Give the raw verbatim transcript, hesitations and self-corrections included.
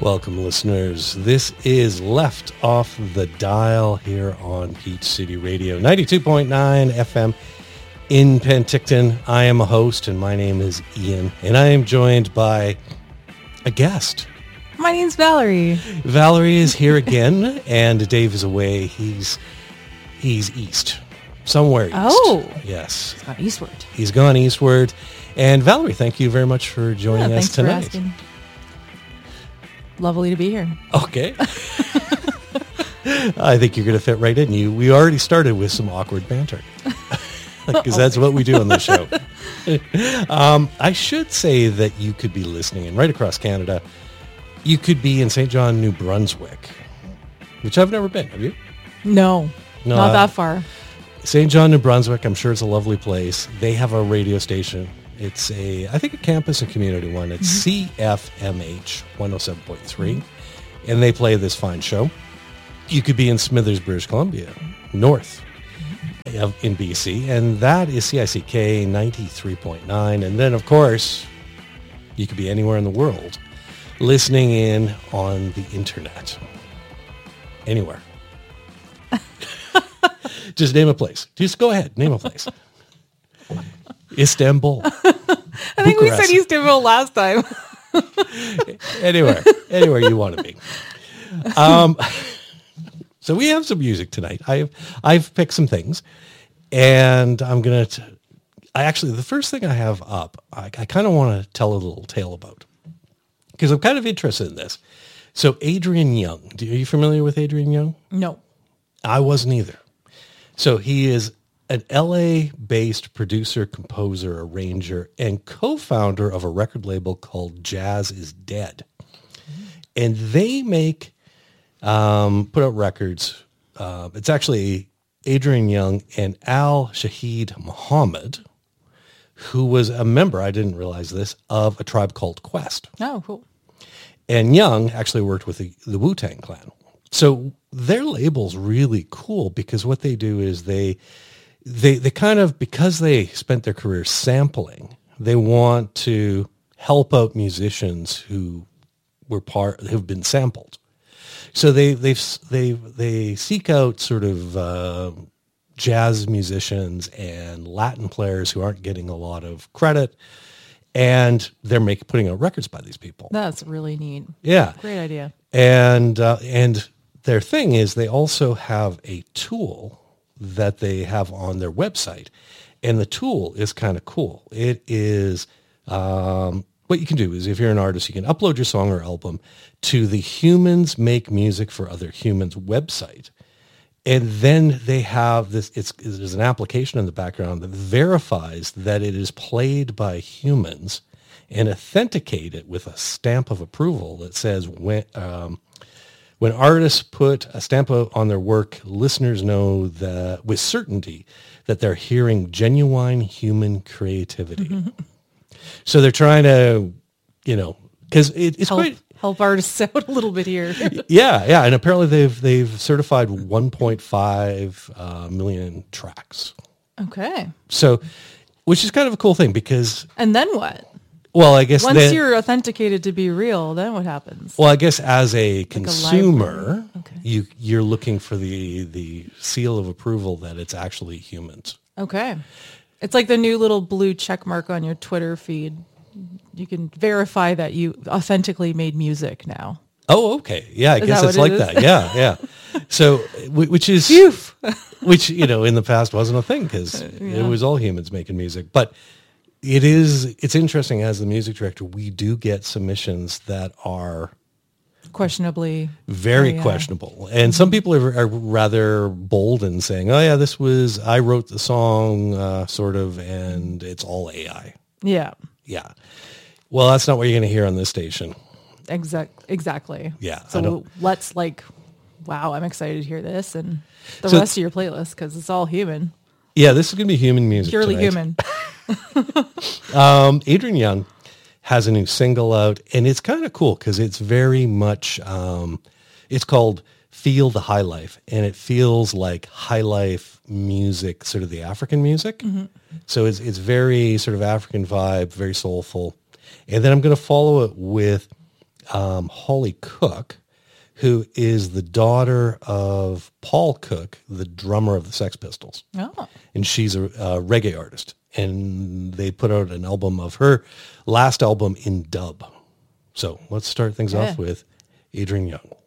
Welcome, listeners. This is Left Off the Dial here on Peach City Radio, ninety-two point nine F M in Penticton. I am a host, and my name is Ian, and I am joined by a guest. My name's Valerie. Valerie is here again, and Dave is away. He's he's east, somewhere east. Oh. Yes. He's gone eastward. He's gone eastward. And Valerie, thank you very much for joining yeah, us tonight. Thanks for asking. Lovely to be here. Okay. I think you're going to fit right in. You. We already started with some awkward banter because that's what we do on the show. um, I should say that you could be listening in right across Canada. You could be in Saint John, New Brunswick, which I've never been. Have you? No, no not uh, that far. Saint John, New Brunswick, I'm sure it's a lovely place. They have a radio station. It's a, I think, a campus and community one. It's mm-hmm. C F M H one oh seven point three, mm-hmm. and they play this fine show. You could be in Smithers, British Columbia, north of, in B C, and that is C I C K ninety-three point nine. And then, of course, you could be anywhere in the world listening in on the internet. Anywhere. Just name a place. Just go ahead. Name a place. Istanbul. I think Bucharest. We said Istanbul last time. anywhere. Anywhere you want to be. Um, so we have some music tonight. I've, I've picked some things. And I'm going to... I actually, the first thing I have up, I, I kind of want to tell a little tale about. Because I'm kind of interested in this. So Adrian Younge. Are you familiar with Adrian Younge? No. I wasn't either. So he is an L A-based producer, composer, arranger, and co-founder of a record label called Jazz is Dead. Mm-hmm. And they make, um, put out records. Uh, it's actually Adrian Younge and Al Shahid Muhammad, who was a member, I didn't realize this, of A Tribe Called Quest. Oh, cool. And Young actually worked with the, the Wu-Tang Clan. So their label's really cool because what they do is they, they, they kind of, because they spent their career sampling, they want to help out musicians who were part, who've been sampled. So they, they've, they, they seek out sort of, uh, jazz musicians and Latin players who aren't getting a lot of credit, and they're making putting out records by these people. That's really neat. Yeah, great idea. And uh, and their thing is they also have a tool that they have on their website, and the tool is kind of cool. It is um, what you can do is if you're an artist, you can upload your song or album to the Humans Make Music for Other Humans website. And then they have this, it's, there's an application in the background that verifies that it is played by humans and authenticate it with a stamp of approval that says when, um, when artists put a stamp on their work, listeners know that with certainty that they're hearing genuine human creativity. Mm-hmm. So they're trying to, you know, because it, it's help, quite... Help artists out a little bit here. yeah, yeah. And apparently they've they've certified one point five uh, million tracks. Okay. So, which is kind of a cool thing because... And then what? Well, I guess... Once then, you're authenticated to be real, then what happens? Well, I guess as a like consumer, a okay. you, you're looking for the, the seal of approval that it's actually humans. Okay. It's like the new little blue check mark on your Twitter feed. You can verify that you authentically made music now. Oh, okay. Yeah, I is guess it's it like is? that. Yeah, yeah. So, which is, which, you know, in the past wasn't a thing because uh, yeah. it was all humans making music. But it is, it's interesting as the music director, we do get submissions that are questionably very oh, yeah. questionable. And some people are, are rather bold in saying, oh yeah, this was, I wrote the song uh, sort of, and it's all A I. Yeah. Yeah. Well, that's not what you're going to hear on this station. Exact, exactly. Yeah. So let's like, wow, I'm excited to hear this and the so, rest of your playlist because it's all human. Yeah, this is going to be human music. Purely tonight. human. um, Adrian Younge has a new single out, and it's kind of cool because it's very much, um, it's called Feel the High Life, and it feels like high life music, sort of the African music. Mm-hmm. So it's it's very sort of African vibe, very soulful. And then I'm going to follow it with um, Holly Cook, who is the daughter of Paul Cook, the drummer of the Sex Pistols. Oh. And she's a, a reggae artist. And they put out an album of her last album in dub. So let's start things Yeah. off with Adrian Younge.